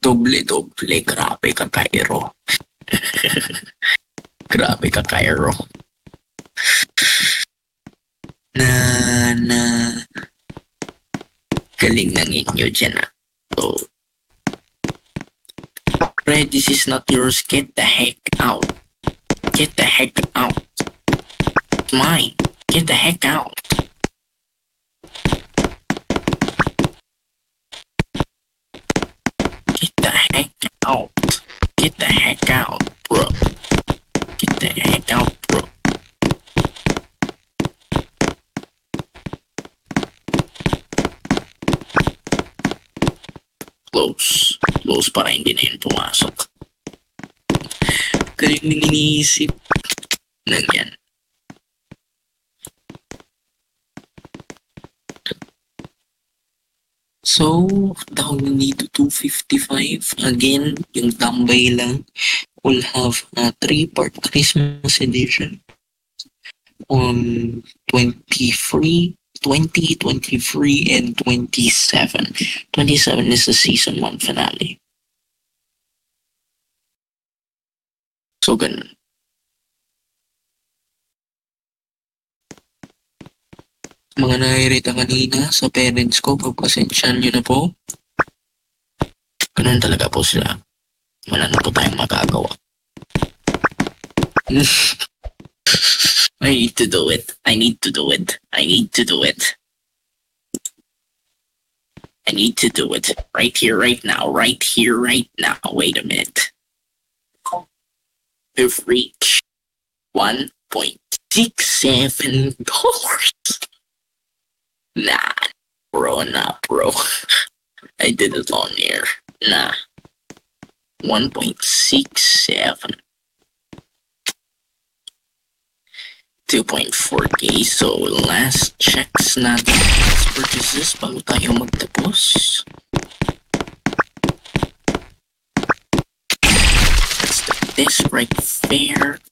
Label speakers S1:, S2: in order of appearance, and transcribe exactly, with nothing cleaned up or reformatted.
S1: Doble-doble. Grabe ka, Cairo. Grabe ka, Cairo. Na, na, galing ng inyo dyan ah. So, Fred, this is not yours. Get the heck out. Get the heck out. It's mine. Get the heck out. Get the heck out. Get the heck out, bro. Get the heck out, bro. Close. Close para hindi na yun pumasok. Galing nang iniisip. Nang yan. So, down need to two fifty-five. Again, yung tambay lang will have a three-part Christmas edition on twenty-three, twenty, twenty-three, and twenty-seven. twenty-seven is the season one finale. So, ganun. Mga naiirita kanina sa parents ko, pagpasensyahan nyo na po. Ganun talaga po sila. Wala na po tayong magagawa. I need to do it. I need to do it. I need to do it. I need to do it. Right here, right now. Right here, right now. Wait a minute. We've reached one point six seven dollars. Nah, bro, nah, bro. I did it on air. Nah. one point six seven. two point four K. So, last checks natin. Last purchases bago tayo magtapos. That's the this right there.